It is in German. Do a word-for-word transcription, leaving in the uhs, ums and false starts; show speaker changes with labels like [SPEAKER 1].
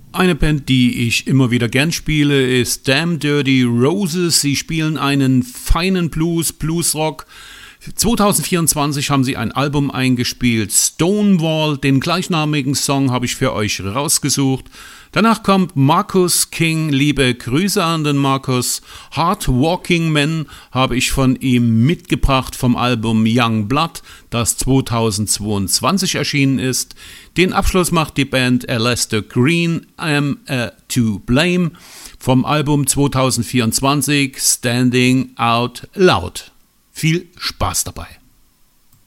[SPEAKER 1] Eine Band, die ich immer wieder gern spiele, ist Damn Dirty Roses. Sie spielen einen feinen Blues, Bluesrock. zwanzig vierundzwanzig haben sie ein Album eingespielt, Stonewall. Den gleichnamigen Song habe ich für euch rausgesucht. Danach kommt Marcus King, liebe Grüße an den Marcus. Hard Walking Men habe ich von ihm mitgebracht vom Album Young Blood, das zweitausendzweiundzwanzig erschienen ist. Den Abschluss macht die Band Alastair Green, Am uh, to Blame, vom Album zwanzig vierundzwanzig Standing Out Loud. Viel Spaß dabei.